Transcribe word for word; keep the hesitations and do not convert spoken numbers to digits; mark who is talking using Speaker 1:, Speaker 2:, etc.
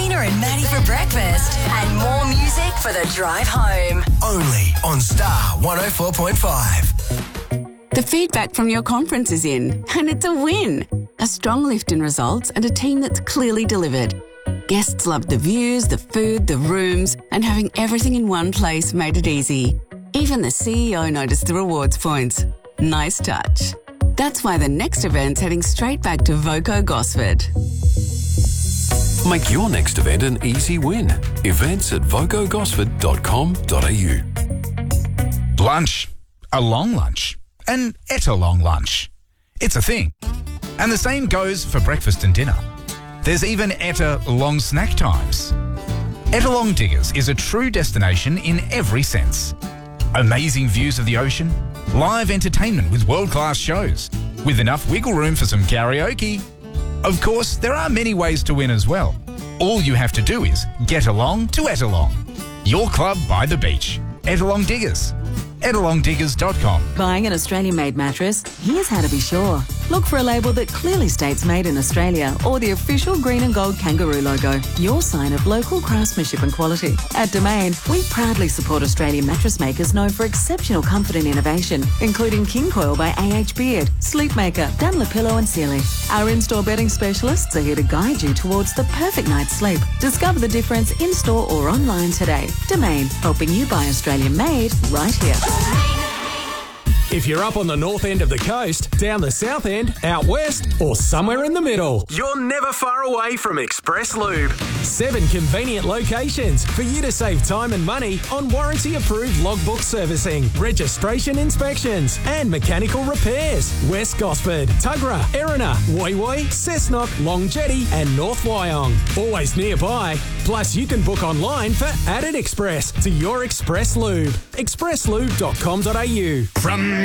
Speaker 1: Gina and Maddie for breakfast and more music for the drive home.
Speaker 2: Only on Star one oh four point five.
Speaker 3: The feedback from your conference is in, and it's a win. A strong lift in results and a team that's clearly delivered. Guests loved the views, the food, the rooms, and having everything in one place made it easy. Even the C E O noticed the rewards points. Nice touch. That's why the next event's heading straight back to Voco Gosford.
Speaker 4: Make your next event an easy win. Events at voco gosford dot com dot a u.
Speaker 5: Lunch. A long lunch. An et-a-long lunch. It's a thing. And the same goes for breakfast and dinner. There's even et-a-long snack times. Et-a-long Diggers is a true destination in every sense. Amazing views of the ocean, live entertainment with world-class shows, with enough wiggle room for some karaoke. Of course, there are many ways to win as well. All you have to do is get along to Et-a-long. Your club by the beach. Et-a-long Diggers. et a long diggers dot com.
Speaker 6: Buying an Australian-made mattress? Here's how to be sure. Look for a label that clearly states made in Australia or the official green and gold kangaroo logo, your sign of local craftsmanship and quality. At Domain, we proudly support Australian mattress makers known for exceptional comfort and innovation, including King Coil by A H Beard, Sleepmaker, Dunlopillow and Sealy. Our in-store bedding specialists are here to guide you towards the perfect night's sleep. Discover the difference in-store or online today. Domain, helping you buy Australian-made right here.
Speaker 7: If you're up on the north end of the coast, down the south end, out west, or somewhere in the middle, you're never far away from Express Lube. Seven convenient locations for you to save time and money on warranty-approved logbook servicing, registration inspections, and mechanical repairs. West Gosford, Tuggerah, Erina, Woy Woy, Cessnock, Long Jetty, and North Wyong. Always nearby. Plus, you can book online for added express to your Express Lube. express lube dot com dot a u.
Speaker 5: From